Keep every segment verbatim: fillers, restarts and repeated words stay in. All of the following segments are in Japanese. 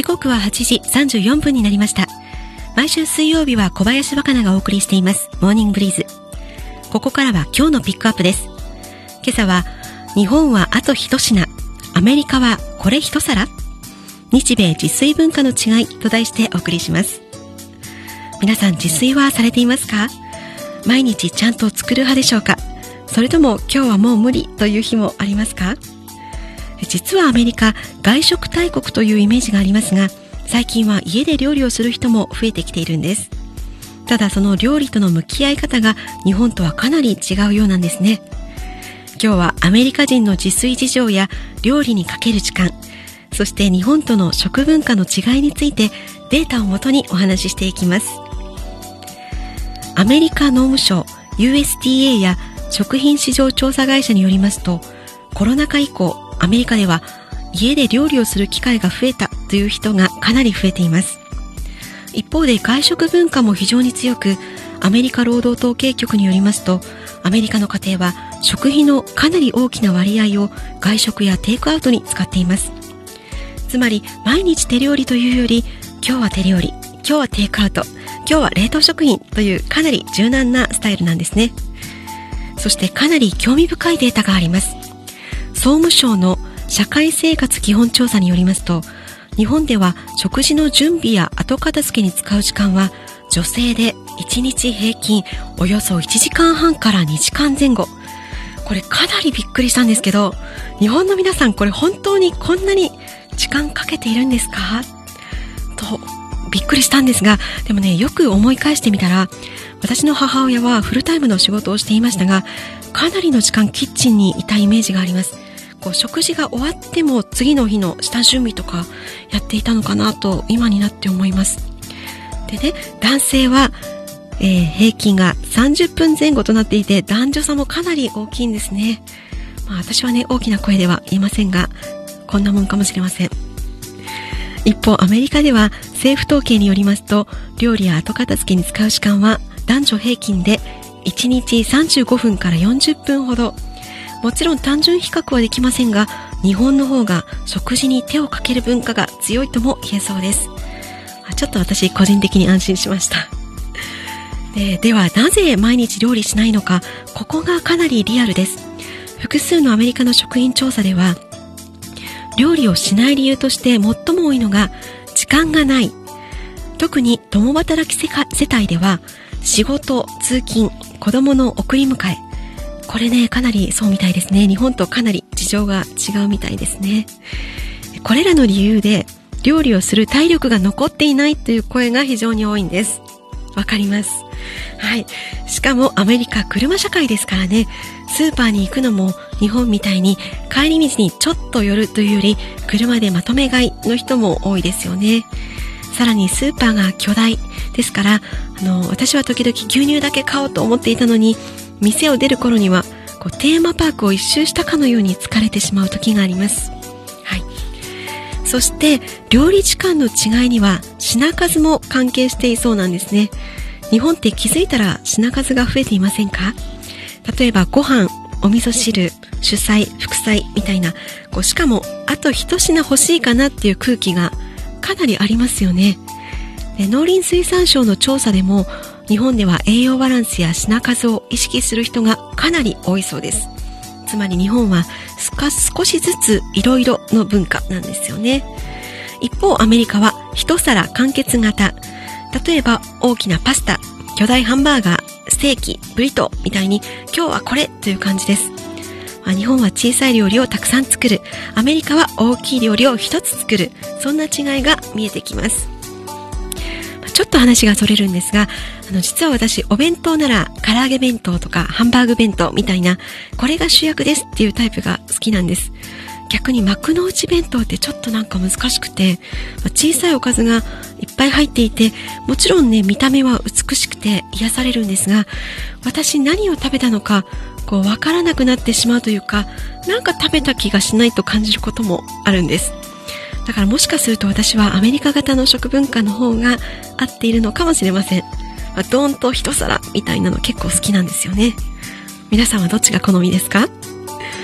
刻ははちじさんじゅうよんぷんになりました。毎週水曜日は小林若菜がお送りしていますモーニングブリーズ。ここからは今日のピックアップです。今朝は日本はあと一品、アメリカはこれ一皿、日米自炊文化の違いと題してお送りします。皆さん自炊はされていますか？毎日ちゃんと作る派でしょうか？それとも今日はもう無理という日もありますか？実はアメリカ、外食大国というイメージがありますが、最近は家で料理をする人も増えてきているんです。ただその料理との向き合い方が日本とはかなり違うようなんですね。今日はアメリカ人の自炊事情や料理にかける時間、そして日本との食文化の違いについてデータをもとにお話ししていきます。アメリカ農務省 ユーエスディーエー や食品市場調査会社によりますと、コロナ禍以降アメリカでは家で料理をする機会が増えたという人がかなり増えています。一方で外食文化も非常に強く、アメリカ労働統計局によりますと、アメリカの家庭は食費のかなり大きな割合を外食やテイクアウトに使っています。つまり毎日手料理というより、今日は手料理、今日はテイクアウト、今日は冷凍食品というかなり柔軟なスタイルなんですね。そしてかなり興味深いデータがあります。総務省の社会生活基本調査によりますと、日本では食事の準備や後片付けに使う時間は女性でいちにち平均およそいちじかんはんからにじかんぜん後。これかなりびっくりしたんですけど、日本の皆さんこれ本当にこんなに時間かけているんですかとびっくりしたんですが、でもね、よく思い返してみたら、私の母親はフルタイムの仕事をしていましたが、かなりの時間キッチンにいたイメージがあります。こう食事が終わっても次の日の下準備とかやっていたのかなと今になって思います。でね、男性は、えー、平均がさんじゅっぷんぜん後となっていて、男女差もかなり大きいんですね。まあ私はね、大きな声では言いませんが、こんなもんかもしれません。一方アメリカでは政府統計によりますと、料理や後片付けに使う時間は男女平均でいちにちさんじゅうごふんからよんじゅっぷんほど。もちろん単純比較はできませんが、日本の方が食事に手をかける文化が強いとも言えそうです。ちょっと私個人的に安心しました。で、ではなぜ毎日料理しないのか、ここがかなりリアルです。複数のアメリカの食品調査では、料理をしない理由として最も多いのが時間がない。特に共働き世帯では仕事、通勤、子供の送り迎え、これね、かなりそうみたいですね。日本とかなり事情が違うみたいですね。これらの理由で料理をする体力が残っていないという声が非常に多いんです。わかります。はい。しかもアメリカ車社会ですからね、スーパーに行くのも日本みたいに帰り道にちょっと寄るというより、車でまとめ買いの人も多いですよね。さらにスーパーが巨大ですから、あの、私は時々牛乳だけ買おうと思っていたのに、店を出る頃にはこうテーマパークを一周したかのように疲れてしまう時があります。はい。そして料理時間の違いには品数も関係していそうなんですね。日本って気づいたら品数が増えていませんか？例えばご飯、お味噌汁、主菜、副菜みたいな、こうしかもあと一品欲しいかなっていう空気がかなりありますよね。で、農林水産省の調査でも、日本では栄養バランスや品数を意識する人がかなり多いそうです。つまり日本は少しずついろいろの文化なんですよね。一方アメリカは一皿完結型。例えば大きなパスタ、巨大ハンバーガー、ステーキ、ブリトーみたいに今日はこれという感じです。日本は小さい料理をたくさん作る。アメリカは大きい料理を一つ作る。そんな違いが見えてきます。ちょっと話がそれるんですが、あの実は私お弁当なら唐揚げ弁当とかハンバーグ弁当みたいな、これが主役ですっていうタイプが好きなんです。逆に幕の内弁当ってちょっとなんか難しくて、小さいおかずがいっぱい入っていて、もちろんね見た目は美しくて癒されるんですが、私何を食べたのかこう分からなくなってしまうというか、なんか食べた気がしないと感じることもあるんです。だからもしかすると私はアメリカ型の食文化の方が合っているのかもしれません。まあ、ドーンと一皿みたいなの結構好きなんですよね。皆さんはどっちが好みですか？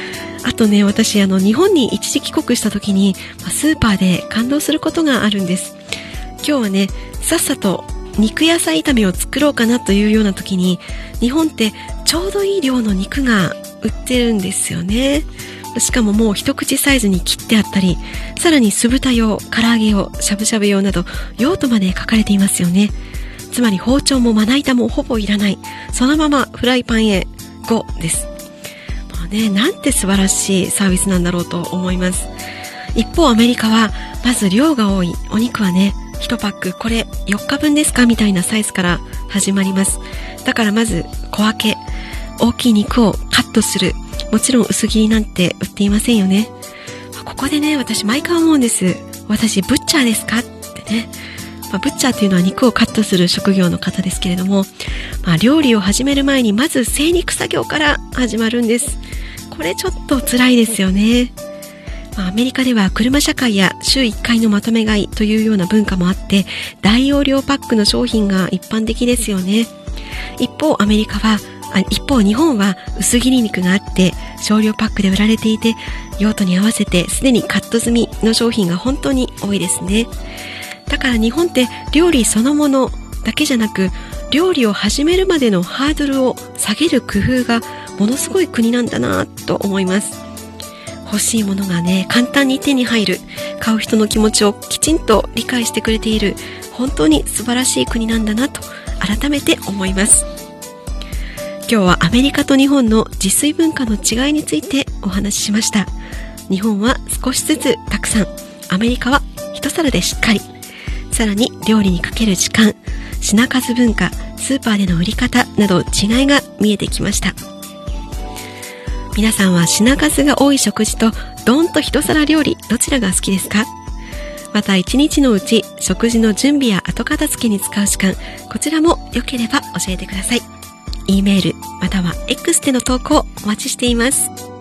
あとね、私あの日本に一時帰国した時にスーパーで感動することがあるんです。今日はね、さっさと肉野菜炒めを作ろうかなというような時に、日本ってちょうどいい量の肉が売ってるんですよね。しかももう一口サイズに切ってあったり、さらに酢豚用、唐揚げ用、しゃぶしゃぶ用など用途まで書かれていますよね。つまり包丁もまな板もほぼいらない、そのままフライパンへゴーです。もうね、なんて素晴らしいサービスなんだろうと思います。一方アメリカはまず量が多いお肉はね、いちパックこれよっかぶんですかみたいなサイズから始まります。だからまず小分け、大きい肉をカットする、もちろん薄切りなんて売っていませんよね。ここでね、私毎回思うんです。私ブッチャーですかってね。まあ、ブッチャーというのは肉をカットする職業の方ですけれども、まあ、料理を始める前にまず精肉作業から始まるんです。これちょっと辛いですよね。まあ、アメリカでは車社会や週いっかいのまとめ買いというような文化もあって、大容量パックの商品が一般的ですよね。一方アメリカはあ一方日本は薄切り肉があって少量パックで売られていて、用途に合わせてすでにカット済みの商品が本当に多いですね。だから日本って料理そのものだけじゃなく、料理を始めるまでのハードルを下げる工夫がものすごい国なんだなと思います。欲しいものがね、簡単に手に入る、買う人の気持ちをきちんと理解してくれている、本当に素晴らしい国なんだなと改めて思います。今日はアメリカと日本の自炊文化の違いについてお話ししました。日本は少しずつたくさん、アメリカは一皿でしっかり。さらに料理にかける時間、品数文化、スーパーでの売り方など違いが見えてきました。皆さんは品数が多い食事とドーンと一皿料理、どちらが好きですか？また一日のうち食事の準備や後片付けに使う時間、こちらも良ければ教えてください。E メールまたは X での投稿お待ちしています。